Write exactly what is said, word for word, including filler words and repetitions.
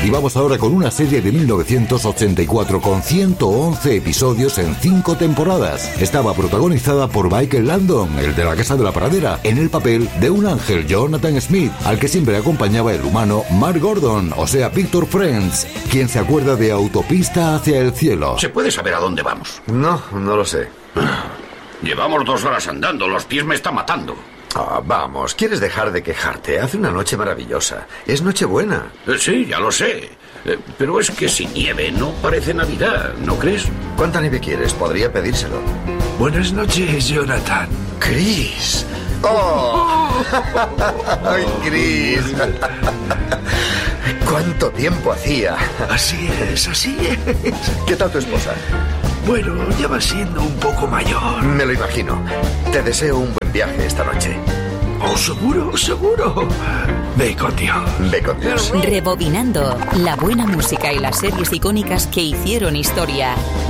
Y vamos ahora con una serie de mil novecientos ochenta y cuatro con ciento once episodios en cinco temporadas. Estaba protagonizada por Michael Landon, el de La Casa de la Pradera, en el papel de un ángel, Jonathan Smith, al que siempre acompañaba el humano Mark Gordon, o sea, Victor Friends, quien se acuerda de Autopista hacia el cielo. ¿Se puede saber a dónde vamos? No, no lo sé. Llevamos dos horas andando, los pies me están matando. Ah, vamos, ¿quieres dejar de quejarte? Hace una noche maravillosa. Es Nochebuena. Eh, sí, ya lo sé. Eh, pero es que sin nieve no parece Navidad, ¿no crees? ¿Cuánta nieve quieres? Podría pedírselo. Buenas noches, Jonathan. Chris. ¡Oh! ¡Ay, Chris! ¿Cuánto tiempo hacía? Así es, así es. ¿Qué tal tu esposa? Bueno, ya va siendo un poco mayor. Me lo imagino. Te deseo un buen viaje esta noche. Oh, seguro, seguro. Ve con Dios. Ve con Dios. Rebobinando la buena música y las series icónicas que hicieron historia.